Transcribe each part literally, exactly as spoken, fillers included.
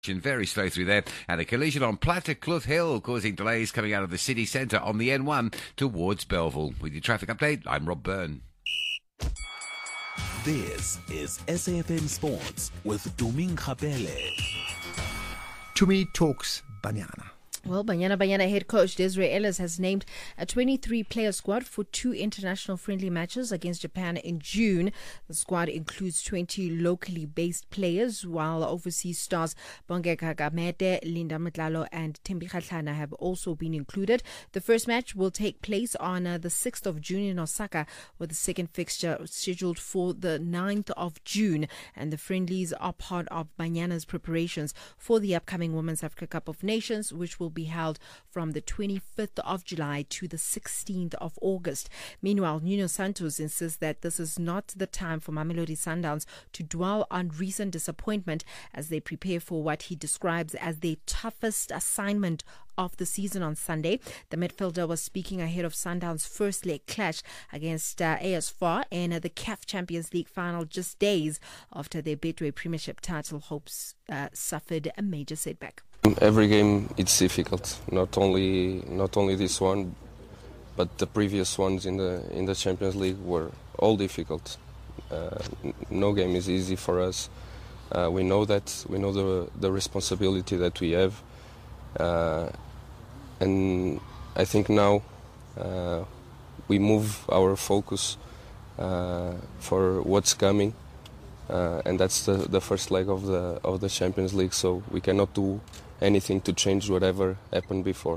Very slow through there, and a collision on Platte Clough Hill causing delays coming out of the city centre on the N one towards Belleville. With your traffic update, I'm Rob Byrne. This is S A F M Sports with Tumi Nkgapele. Tumi talks Banyana. Well, Banyana Banyana head coach Desiree Ellis has named a twenty-three player squad for two international friendly matches against Japan in June. The squad includes twenty locally based players, while overseas stars Bongeka Gamete, Linda Mtlalo and Thembi Kgatlana have also been included. The first match will take place on uh, the sixth of June in Osaka, with the second fixture scheduled for the ninth of June. And the friendlies are part of Banyana's preparations for the upcoming Women's Africa Cup of Nations, which will be held from the twenty-fifth of July to the sixteenth of August. Meanwhile, Nuno Santos insists that this is not the time for Mamelodi Sundowns to dwell on recent disappointment as they prepare for what he describes as their toughest assignment of the season on Sunday. The midfielder was speaking ahead of Sundowns' first leg clash against uh, A S F A R in uh, the C A F Champions League final, just days after their Betway Premiership title hopes uh, suffered a major setback. Every game it's difficult. Not only not only this one, but the previous ones in the in the Champions League were all difficult. Uh, no game is easy for us. Uh, we know that. We know the the responsibility that we have, uh, and I think now uh, we move our focus uh, for what's coming, uh, and that's the, the first leg of the of the Champions League. So we cannot do anything to change whatever happened before.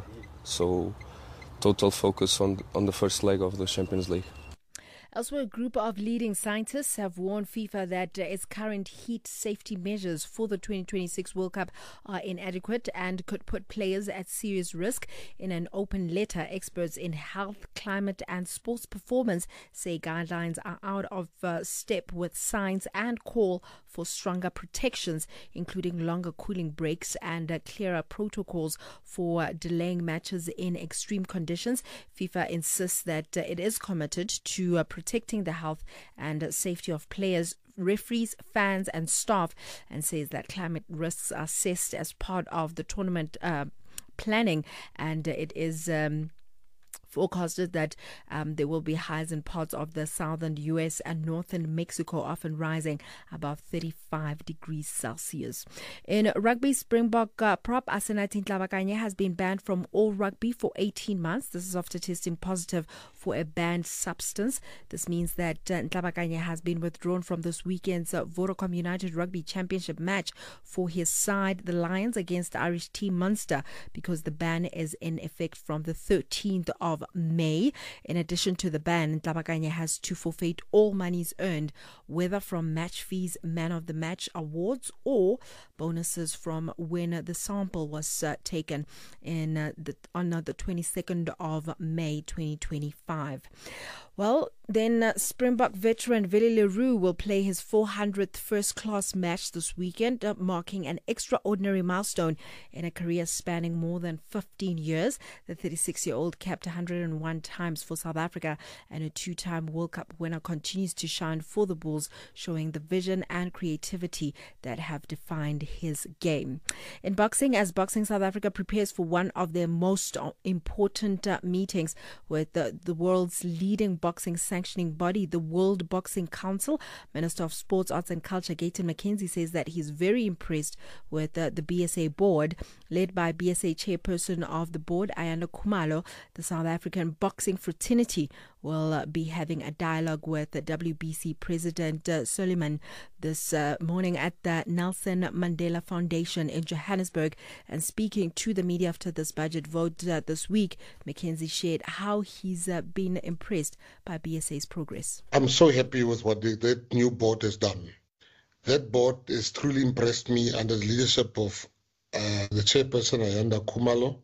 So total focus on on the first leg of the Champions League. Elsewhere, a group of leading scientists have warned FIFA that uh, its current heat safety measures for the twenty twenty-six World Cup are inadequate and could put players at serious risk. In an open letter, experts in health, climate and sports performance say guidelines are out of uh, step with science and call for stronger protections, including longer cooling breaks and uh, clearer protocols for uh, delaying matches in extreme conditions. FIFA insists that uh, it is committed to uh, protecting the health and safety of players, referees, fans and staff, and says that climate risks are assessed as part of the tournament uh, planning, and it is um, forecasted that um, there will be highs in parts of the southern U S and northern Mexico, often rising above thirty-five degrees Celsius. In rugby, Springbok uh, prop Asenathi Ntlabakanye has been banned from all rugby for eighteen months. This is after testing positive for a banned substance. This means that uh, Ntlabakanye has been withdrawn from this weekend's uh, Vodacom United Rugby Championship match for his side, the Lions, against the Irish team Munster, because the ban is in effect from the thirteenth of May. In addition to the ban, Ntlabakanye has to forfeit all monies earned, whether from match fees, man of the match awards, or bonuses from when the sample was uh, taken in uh, the, on uh, the twenty-second of May twenty twenty-five. Well, then uh, Springbok veteran Willie Leroux will play his four hundredth first-class match this weekend, uh, marking an extraordinary milestone in a career spanning more than fifteen years. The thirty-six-year-old capped one hundred one times for South Africa and a two-time World Cup winner continues to shine for the Bulls, showing the vision and creativity that have defined his game. In boxing, as Boxing South Africa prepares for one of their most important uh, meetings with the, the world's leading boxing sanctioning body, the World Boxing Council, Minister of Sports, Arts and Culture Gayton McKenzie says that he's very impressed with uh, the B S A board, led by B S A chairperson of the board, Ayanda Khumalo. The South African Boxing Fraternity will uh, be having a dialogue with the W B C President uh, Suleiman this uh, morning at the Nelson Mandela Foundation in Johannesburg. And speaking to the media after this budget vote uh, this week, McKenzie shared how he's uh, been impressed by B S A's progress. I'm so happy with what the, that new board has done. That board has truly impressed me under the leadership of uh, the chairperson, Ayanda Khumalo.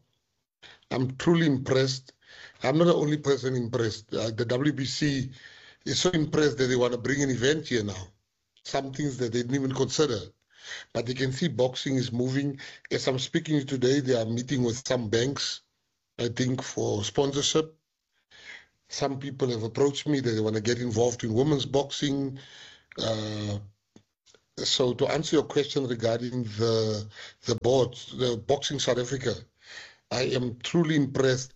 I'm truly impressed. I'm not the only person impressed. Uh, the W B C is so impressed that they want to bring an event here now. Some things that they didn't even consider. But they can see boxing is moving. As I'm speaking today, they are meeting with some banks, I think, for sponsorship. Some people have approached me that they want to get involved in women's boxing. Uh, So to answer your question regarding the the board, the Boxing South Africa, I am truly impressed.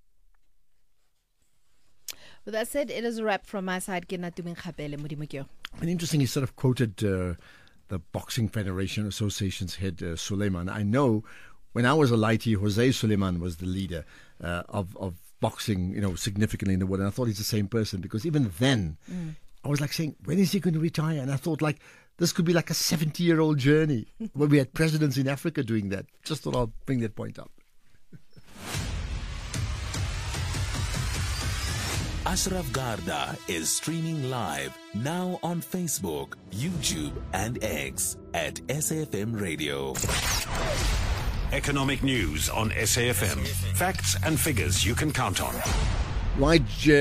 With that said, it is a wrap from my side. And interesting, he sort of quoted uh, the Boxing Federation Association's head, uh, Suleiman. I know when I was a lighty, Jose Suleiman was the leader uh, of, of boxing, you know, significantly in the world. And I thought he's the same person, because even then, mm. I was like saying, when is he going to retire? And I thought, like, this could be like a seventy-year-old journey when we had presidents in Africa doing that. Just thought I'll bring that point up. Ashraf Garda is streaming live now on Facebook, YouTube and X at S A F M Radio. Economic news on S A F M. Facts and figures you can count on. Right,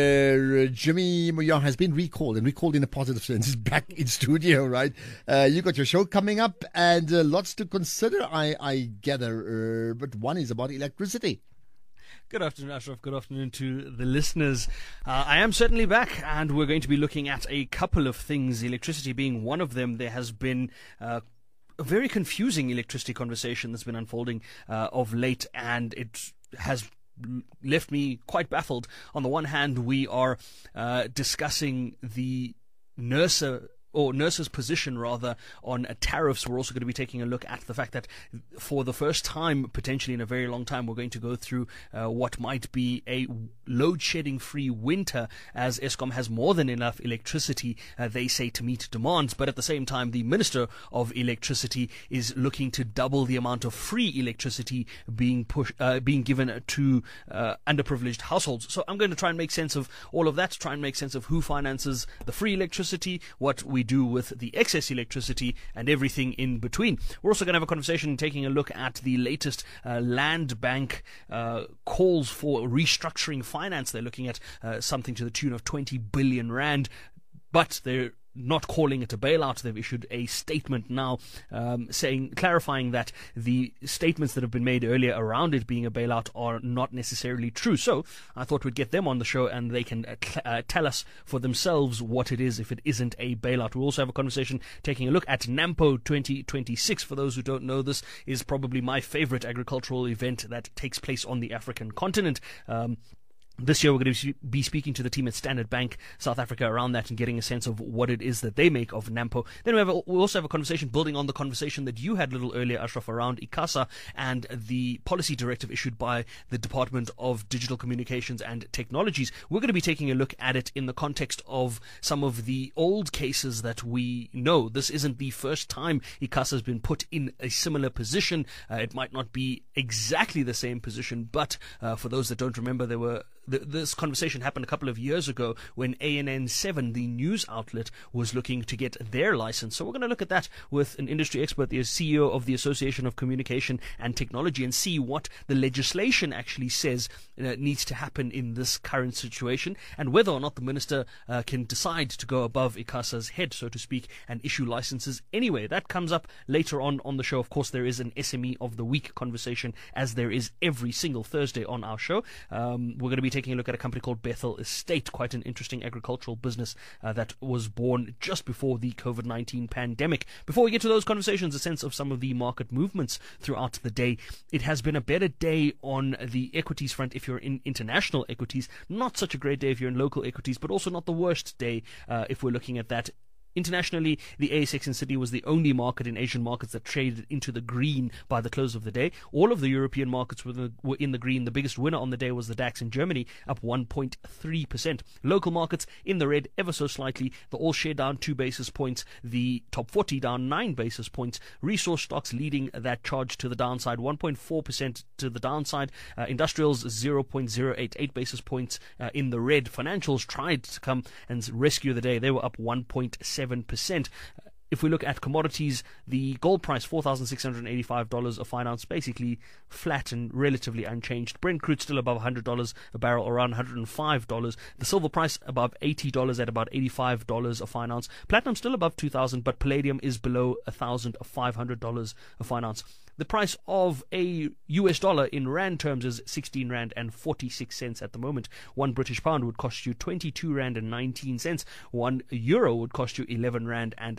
uh, Jimmy Moya has been recalled, and recalled in a positive sense. He's back in studio, right? Uh, you got your show coming up, and uh, lots to consider, I, I gather. Uh, but one is about electricity. Good afternoon, Ashraf. Good afternoon to the listeners. Uh, I am certainly back, and we're going to be looking at a couple of things, electricity being one of them. There has been uh, a very confusing electricity conversation that's been unfolding uh, of late, and it has left me quite baffled. On the one hand, we are uh, discussing the NERSA or NERSA's position rather on uh, tariffs. We're also going to be taking a look at the fact that for the first time, potentially in a very long time, we're going to go through uh, what might be a load-shedding free winter, as Eskom has more than enough electricity, uh, they say, to meet demands. But at the same time, the Minister of Electricity is looking to double the amount of free electricity being push, uh, being given to uh, underprivileged households. So I'm going to try and make sense of all of that, try and make sense of who finances the free electricity, what we do with the excess electricity, and everything in between. We're also going to have a conversation taking a look at the latest uh, Land Bank uh, calls for restructuring finance. They're looking at uh, something to the tune of twenty billion rand, but they're not calling it a bailout. They've issued a statement now um, saying, clarifying that the statements that have been made earlier around it being a bailout are not necessarily true. So I thought we'd get them on the show, and they can uh, cl- uh, tell us for themselves what it is if it isn't a bailout. We'll also have a conversation taking a look at NAMPO twenty twenty-six. For those who don't know, this is probably my favorite agricultural event that takes place on the African continent. Um, This year we're going to be speaking to the team at Standard Bank South Africa around that and getting a sense of what it is that they make of NAMPO. Then we have a, we also have a conversation building on the conversation that you had a little earlier, Ashraf, around ICASA and the policy directive issued by the Department of Digital Communications and Technologies. We're going to be taking a look at it in the context of some of the old cases that we know. This isn't the first time ICASA has been put in a similar position. Uh, it might not be exactly the same position, but uh, for those that don't remember, there were this conversation happened a couple of years ago when A N N seven, the news outlet, was looking to get their license. So we're going to look at that with an industry expert, the C E O of the Association of Communication and Technology, and see what the legislation actually says uh, needs to happen in this current situation, and whether or not the minister uh, can decide to go above ICASA's head, so to speak, and issue licenses anyway. That comes up later on on the show. Of course, there is an S M E of the Week conversation, as there is every single Thursday on our show. Um, we're going to be taking a look at a company called Bethel Estate, quite an interesting agricultural business uh, that was born just before the COVID nineteen pandemic. Before we get to those conversations, a sense of some of the market movements throughout the day. It has been a better day on the equities front if you're in international equities, not such a great day if you're in local equities, but also not the worst day uh, if we're looking at that. Internationally, the A S X in Sydney was the only market in Asian markets that traded into the green by the close of the day. All of the European markets were, the, were in the green. The biggest winner on the day was the DAX in Germany, up one point three percent. Local markets in the red ever so slightly. The All Share down two basis points. The top forty down nine basis points. Resource stocks leading that charge to the downside, one point four percent to the downside. Uh, industrials, zero point zero eight eight basis points uh, in the red. Financials tried to come and rescue the day. They were up one point seven percent. If we look at commodities, the gold price, four thousand six hundred eighty-five dollars a fine ounce, basically flat and relatively unchanged. Brent crude still above one hundred dollars a barrel, around one hundred five dollars. The silver price above eighty dollars at about eighty-five dollars a fine ounce. Platinum still above two thousand dollars, but palladium is below one thousand five hundred dollars a fine ounce. The price of a U S dollar in rand terms is sixteen rand and forty-six cents at the moment. One British pound would cost you twenty-two rand and nineteen cents. One euro would cost you eleven rand and twenty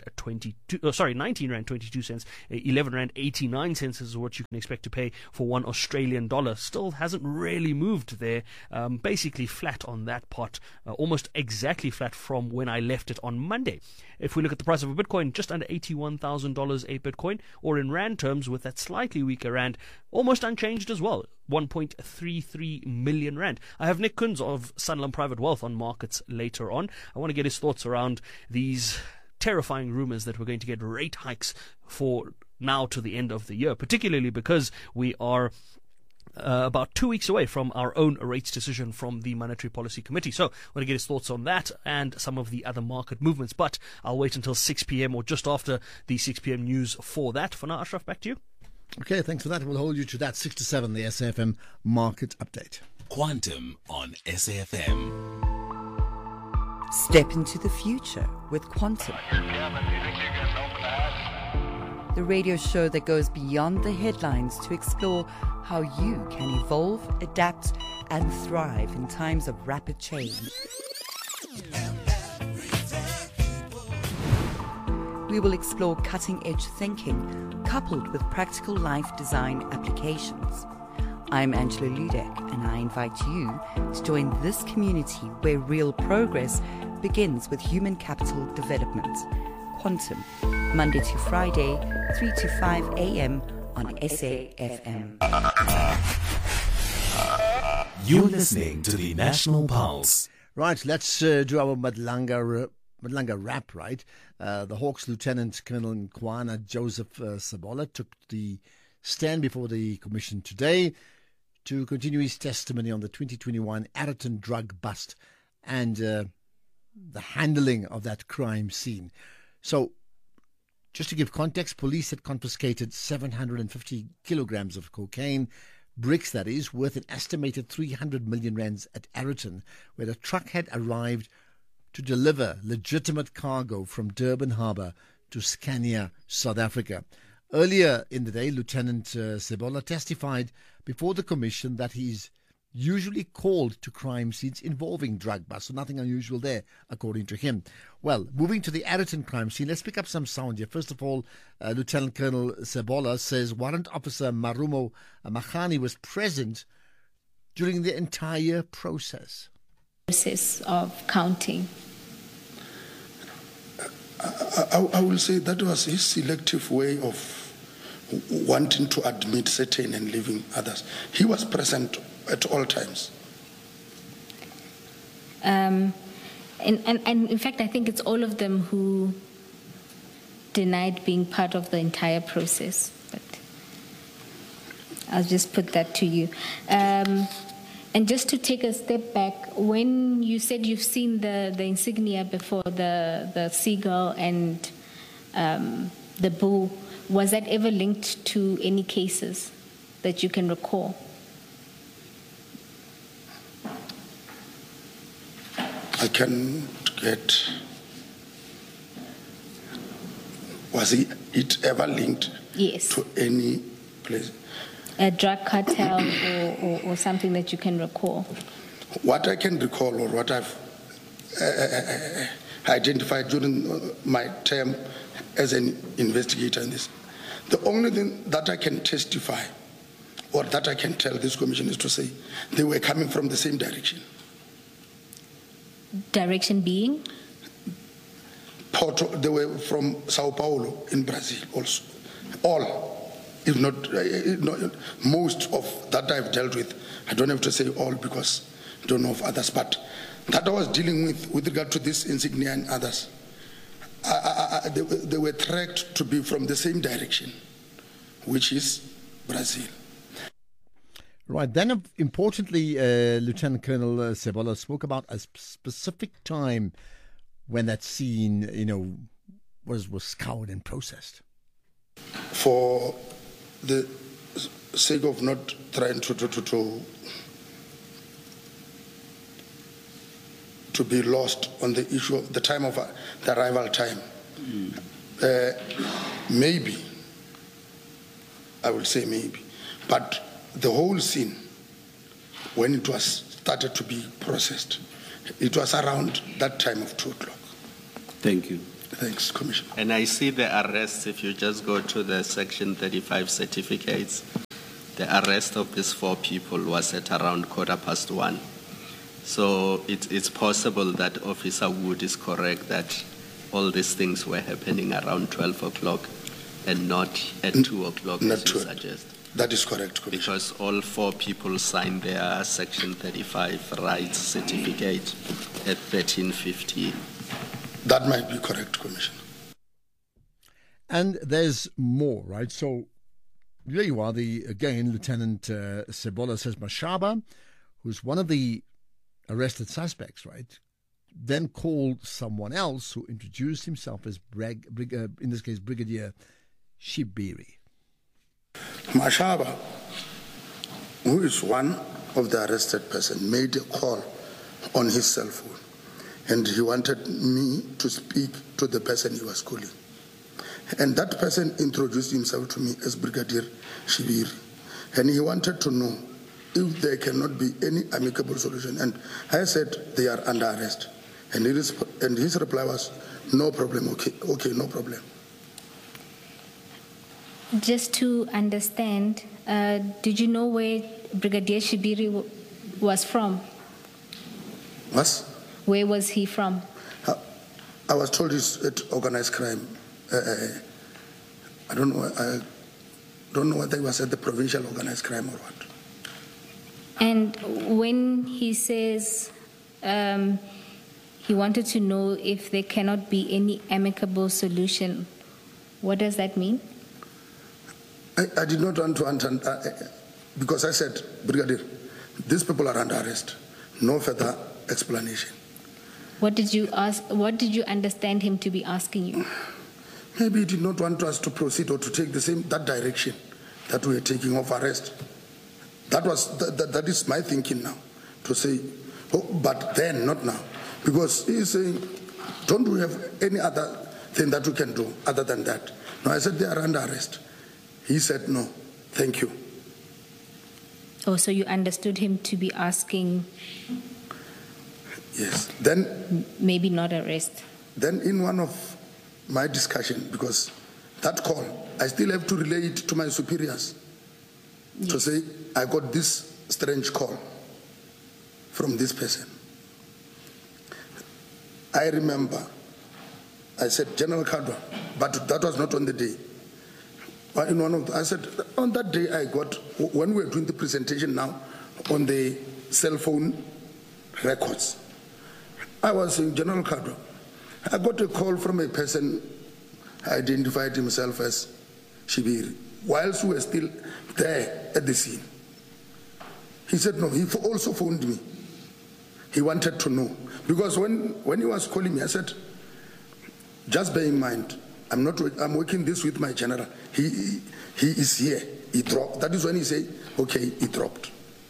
twenty-two. Oh, sorry, nineteen rand twenty-two cents. eleven rand eighty-nine cents is what you can expect to pay for one Australian dollar. Still hasn't really moved there. Um, basically flat on that pot, uh, almost exactly flat from when I left it on Monday. If we look at the price of a Bitcoin, just under eighty-one thousand dollars a Bitcoin, or in rand terms, with that slightly weaker rand, almost unchanged as well. one point three three million rand. I have Nick Kunz of Sanlam Private Wealth on markets later on. I want to get his thoughts around these terrifying rumors that we're going to get rate hikes for now to the end of the year, particularly because we are Uh, about two weeks away from our own rates decision from the Monetary Policy Committee. So I want to get his thoughts on that and some of the other market movements. But I'll wait until six p.m. or just after the six p.m. news for that. For now, Ashraf, back to you. Okay, thanks for that. We'll hold you to that six to seven, the S A F M market update. Quantum on S A F M. Step into the future with Quantum. The radio show that goes beyond the headlines to explore how you can evolve, adapt, and thrive in times of rapid change. We will explore cutting-edge thinking coupled with practical life design applications. I'm Angela Ludek, and I invite you to join this community where real progress begins with human capital development. Quantum, Monday to Friday, three to five a.m. on S A F M. You're listening to the National Pulse. Right, let's uh, do our Madlanga, uh, Madlanga rap, right? Uh, the Hawks Lieutenant Colonel Nkwana Joseph uh, Sebola took the stand before the Commission today to continue his testimony on the twenty twenty-one Ayrton drug bust and uh, the handling of that crime scene. So, just to give context, police had confiscated seven hundred fifty kilograms of cocaine, bricks that is, worth an estimated three hundred million rands at Ayrton, where the truck had arrived to deliver legitimate cargo from Durban Harbour to Scania, South Africa. Earlier in the day, Lieutenant uh, Sebola testified before the Commission that he's usually called to crime scenes involving drug busts, so nothing unusual there, according to him. Well, moving to the Ayrton crime scene, let's pick up some sound here. First of all, uh, Lieutenant Colonel Sebola says Warrant Officer Marumo Mahani was present during the entire process. Process of counting. I, I, I will say that was his selective way of wanting to admit certain and leaving others. He was present at all times. Um, and, and, and in fact, I think it's all of them who denied being part of the entire process. But I'll just put that to you. Um, and just to take a step back, when you said you've seen the, the insignia before, the, the seagull and um, the bull, was that ever linked to any cases that you can recall? I can get. Was it, it ever linked yes. to any place? A drug cartel or, or, or something that you can recall? What I can recall or what I've uh, identified during my term as an investigator in this, the only thing that I can testify or that I can tell this commission is to say they were coming from the same direction. Direction being? Porto, they were from Sao Paulo in Brazil also. All, if not, uh, not most of that I've dealt with. I don't have to say all because I don't know of others, but that I was dealing with with regard to this insignia and others. I, I, I, they, they were tracked to be from the same direction, which is Brazil. Right. Then, uh, importantly, uh, Lieutenant Colonel uh, Sebola spoke about a sp- specific time when that scene, you know, was, was scoured and processed. For the sake of not trying to to to, to, to be lost on the issue of the time of uh, the arrival time, mm. uh, maybe, I will say maybe, but the whole scene, when it was started to be processed, it was around that time of two o'clock. Thank you. Thanks, Commissioner. And I see the arrests, if you just go to the Section thirty-five certificates, the arrest of these four people was at around quarter past one. So it, it's possible that Officer Wood is correct that all these things were happening around twelve o'clock and not at two o'clock, not as you two. suggest. That is correct, Commissioner. Because all four people signed their Section thirty-five rights certificate at thirteen fifteen. That might be correct, Commissioner. And there's more, right? So there you are. The again, Lieutenant uh, Sebola says Mashaba, who's one of the arrested suspects, right, then called someone else who introduced himself as Brig, Brig, uh, in this case Brigadier Shibiri. Mashaba, who is one of the arrested person, made a call on his cell phone, and he wanted me to speak to the person he was calling. And that person introduced himself to me as Brigadier Shibiri, and he wanted to know if there cannot be any amicable solution. And I said they are under arrest, and, it is, and his reply was, no problem, okay, okay, no problem. Just to understand, uh, did you know where Brigadier Shibiri w- was from? What? Where was he from? I, I was told he's at organized crime. Uh, I don't know. I don't know whether he was at the provincial organized crime or what. And when he says um, he wanted to know if there cannot be any amicable solution, what does that mean? I, I did not want to understand, uh, because I said, Brigadier, these people are under arrest. No further explanation. What did you ask? What did you understand him to be asking you? Maybe he did not want us to proceed or to take the same that direction that we are taking of arrest. That was that, that, that is my thinking now, to say, oh, but then not now, because he is saying, don't we have any other thing that we can do other than that? No, I said they are under arrest. He said no, thank you. Oh, so you understood him to be asking? Yes. Then maybe not arrest. Then in one of my discussion, because that call, I still have to relay it to my superiors, yes, to say, I got this strange call from this person. I remember, I said, General Kadwa, but that was not on the day. In one of the, I said, on that day I got, when we were doing the presentation now on the cell phone records, I was saying, General Kadwa, I got a call from a person who identified himself as Shibiri, whilst we were still there at the scene. He said, no, he also phoned me. He wanted to know. Because when, when he was calling me, I said, just bear in mind, I'm not, I'm working this with my general. He, he, he is here. He dropped. That is when he said, okay, he dropped.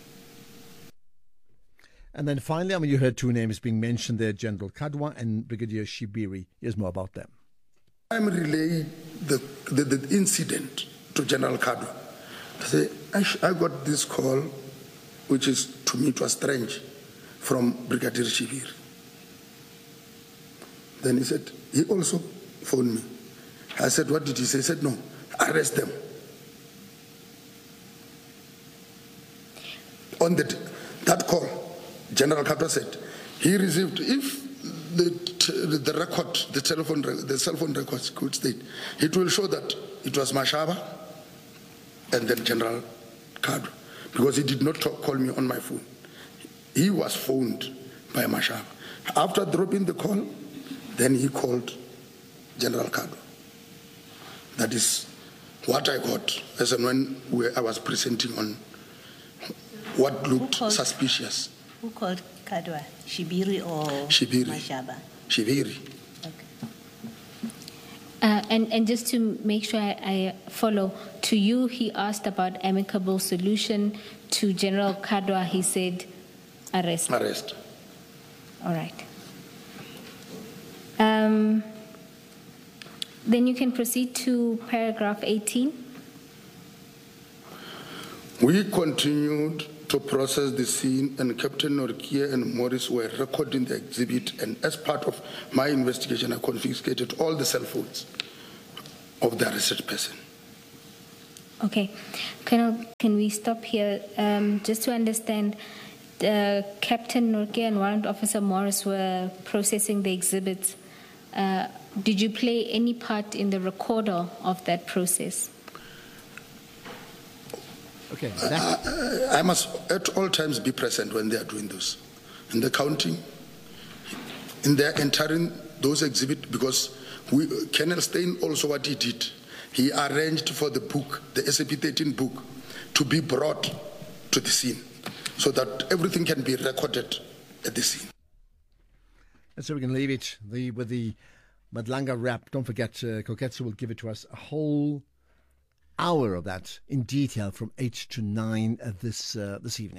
And then finally, I mean, you heard two names being mentioned there, General Kadwa and Brigadier Shibiri. Here's more about them. I'm relaying the, the, the incident to General Kadwa. I say, I, I got this call, which is, to me, it was strange, from Brigadier Shibiri. Then he said, he also phoned me. I said, what did he say? He said, no, arrest them. On the, that call, General Kadwa said, he received, if the, the record, the telephone, the cell phone records could state, it will show that it was Mashaba and then General Kadwa, because he did not talk, call me on my phone. He was phoned by Mashaba. After dropping the call, then he called General Kadwa. That is what I got as and when we, I was presenting on what looked who called, suspicious. Who called Kadwa? Shibiri or Shibiri. Mashaba? Shibiri. Okay. Uh, and, and just to make sure I, I follow, to you he asked about amicable solution. To General Kadwa he said arrest. Arrest. All right. Um, then you can proceed to paragraph eighteen. We continued to process the scene, and Captain Norkia and Morris were recording the exhibit, and as part of my investigation, I confiscated all the cell phones of the arrested person. Okay. Colonel, can we stop here? Um, just to understand, uh, Captain Norkia and Warrant Officer Morris were processing the exhibits. Uh, did you play any part in the recorder of that process? Okay. I, I, I must at all times be present when they are doing those. In the counting, in their entering those exhibits, because we, Colonel Steyn also what he did, he arranged for the book, the S A P thirteen book, to be brought to the scene so that everything can be recorded at the scene. And so we can leave it the, with the Madlanga rap. Don't forget, uh, Koketsu will give it to us a whole hour of that in detail from eight to nine uh, this uh, this evening.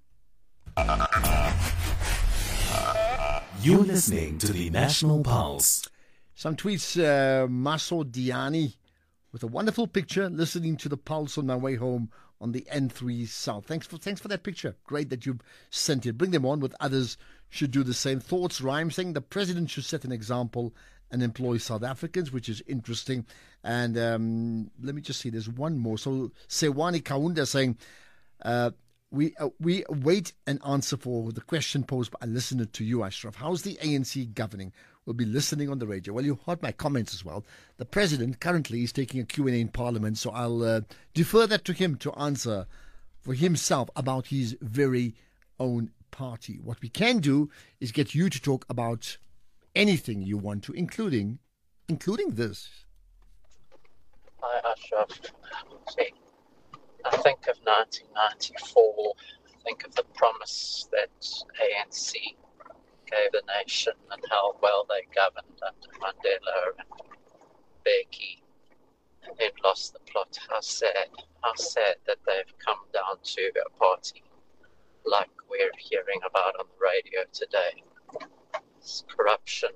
You're listening to the National Pulse. Some tweets, uh, Maso Diani with a wonderful picture, listening to the Pulse on my way home on the N three South. Thanks for thanks for that picture. Great that you've sent it. Bring them on with others should do the same. Thoughts rhyme, saying the president should set an example and employ South Africans, which is interesting. And um, let me just see, there's one more. So Sewani Kaunda saying, uh, we uh, we wait an answer for the question posed by a listener to you, Ashraf. How's the A N C governing? We'll be listening on the radio. Well, you heard my comments as well. The president currently is taking a Q and A in Parliament, so I'll uh, defer that to him to answer for himself about his very own party. What we can do is get you to talk about anything you want to, including including this. Hi, Ashraf. See, I think of nineteen ninety-four. I think of the promise that A N C gave the nation and how well they governed under Mandela and Beki, and then lost the plot. How sad. How sad that they've come down to a party like we're hearing about on the radio today. It's corruption,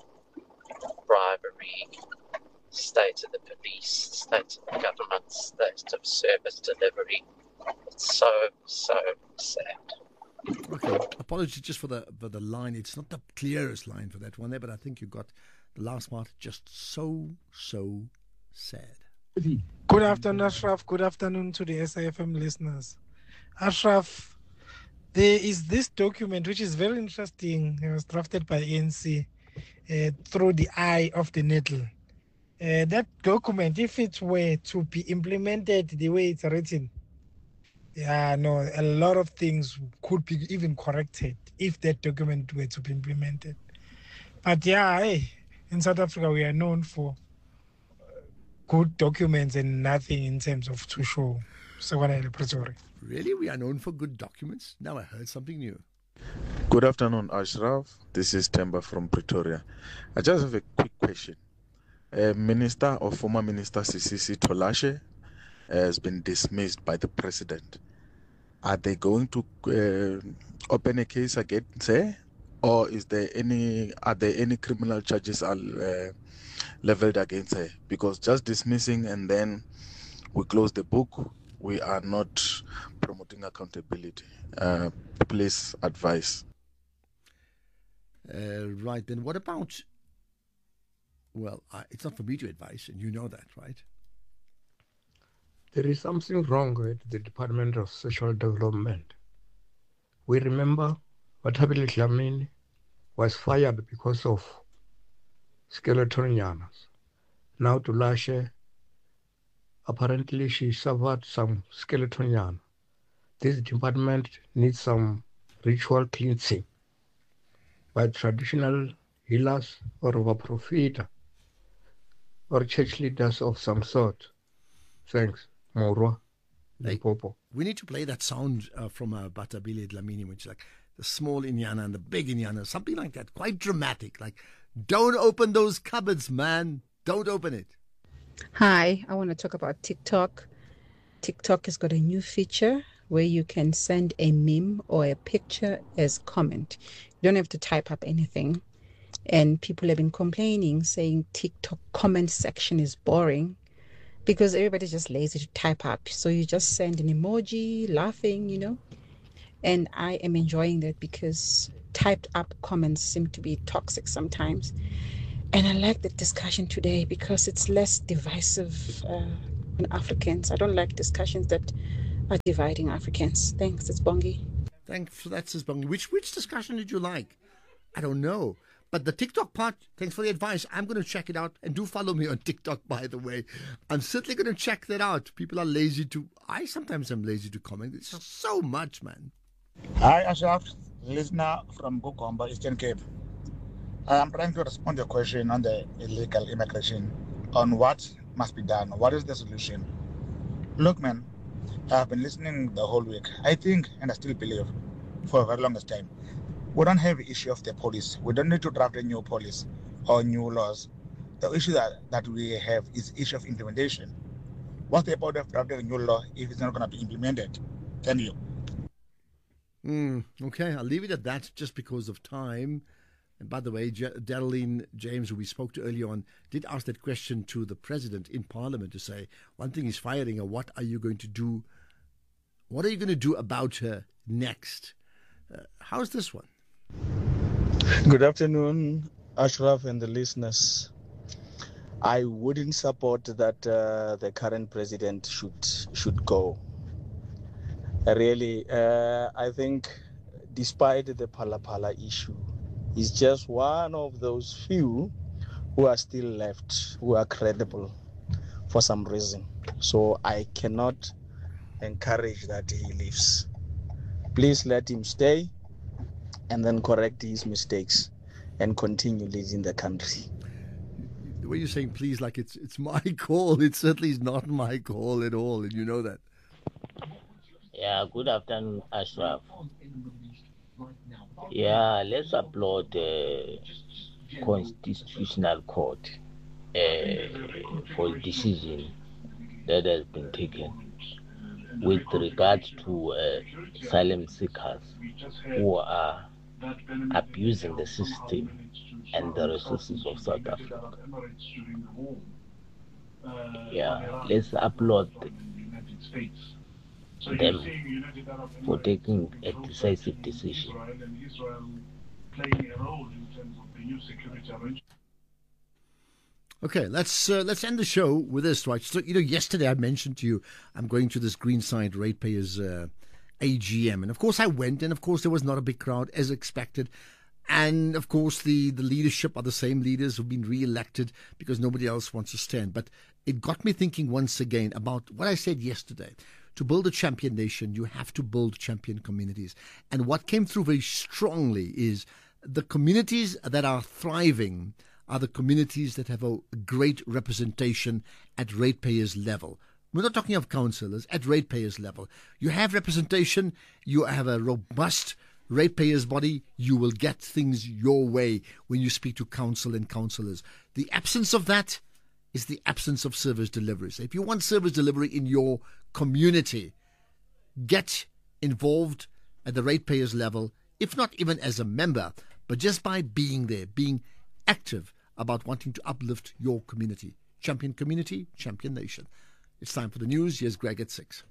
bribery, state of the police, state of the government, state of service delivery. It's so, so sad. Okay, apologies just for the for the line. It's not the clearest line for that one there, but I think you got the last part just so, so sad. Good afternoon, Ashraf. Good afternoon to the S A F M listeners. Ashraf, there is this document which is very interesting. It was drafted by A N C uh, through the eye of the needle. Uh, that document, if it were to be implemented the way it's written, yeah, no, a lot of things could be even corrected if that document were to be implemented. But yeah, hey, in South Africa, we are known for good documents and nothing in terms of to show. So what I Pretoria. Really? We are known for good documents? Now I heard something new. Good afternoon, Ashraf. This is Temba from Pretoria. I just have a quick question. Uh, Minister or former Minister Sisisi Tolashe has been dismissed by the president. Are they going to uh, open a case against her, or is there any? Are there any criminal charges are uh, leveled against her? Because just dismissing and then we close the book, we are not promoting accountability. Uh, please advise. Uh, right then, what about? Well, uh, it's not for me to advise, and you know that, right? There is something wrong with the Department of Social Development. We remember Watabile Dlamini was fired because of skeleton yanas. Now Tolashe, apparently she suffered some skeleton yana. This department needs some ritual cleansing by traditional healers or Vaprofita or church leaders of some sort. Thanks. Morwa. Hey, we need to play that sound uh, from uh, Batabile Dlamini, which is like the small Inyana and the big Inyana, something like that, quite dramatic. Like, don't open those cupboards, man. Don't open it. Hi, I want to talk about TikTok. TikTok has got a new feature where you can send a meme or a picture as comment. You don't have to type up anything. And people have been complaining, saying TikTok comment section is boring because everybody's just lazy to type up. So you just send an emoji, laughing, you know, And I am enjoying that because typed up comments seem to be toxic sometimes. And I like the discussion today because it's less divisive uh, in Africans. I don't like discussions that are dividing Africans. Thanks, it's Bongi. Thanks for that, Sis Bongi. Which, which discussion did you like? I don't know. But the TikTok part, thanks for the advice. I'm going to check it out. And do follow me on TikTok, by the way. I'm certainly going to check that out. People are lazy to... I sometimes am lazy to comment. It's just so much, man. Hi, Ashraf. Listener from Gukomba, Eastern Cape. I'm trying to respond to your question on the illegal immigration, on what must be done. What is the solution? Look, man, I've been listening the whole week. I think, and I still believe, for a very longest time, we don't have the issue of the police. We don't need to draft a new police or new laws. The issue that, that we have is the issue of implementation. What's the point of drafting a new law if it's not going to be implemented? Thank you. Mm, okay, I'll leave it at that just because of time. And by the way, J- Daryline James, who we spoke to earlier on, did ask that question to the president in Parliament to say, one thing is firing her, what are you going to do? What are you going to do about her next? Uh, how's this one? Good afternoon, Ashraf and the listeners. I wouldn't support that uh, the current president should should go. Really, uh, I think despite the Phala-Phala issue, he's just one of those few who are still left, who are credible for some reason. So I cannot encourage that he leaves. Please let him stay and then correct his mistakes and continue leading the country. The way you're saying please like it's it's my call, it certainly is not my call at all, and you know that. Yeah, good afternoon, Ashraf. Yeah, let's applaud the Constitutional Court uh, for the decision that has been taken with regard to uh, asylum seekers who are abusing the system and the resources of South Africa. Yeah, let's applaud them for taking a decisive decision. Okay, let's uh, let's end the show with this, right? So, you know, yesterday I mentioned to you I'm going to this Greenside Ratepayers uh, A G M, and of course I went, and of course there was not a big crowd as expected. And of course the, the leadership are the same leaders who've been re-elected because nobody else wants to stand. But it got me thinking once again about what I said yesterday. To build a champion nation, you have to build champion communities. And what came through very strongly is the communities that are thriving are the communities that have a great representation at ratepayers level. We're not talking of councillors, at ratepayers level. You have representation, you have a robust ratepayers body, you will get things your way when you speak to council and councillors. The absence of that is the absence of service delivery. So if you want service delivery in your community, get involved at the ratepayers level, if not even as a member, but just by being there, being active about wanting to uplift your community. Champion community, champion nation. It's time for the news. Here's Greg at six.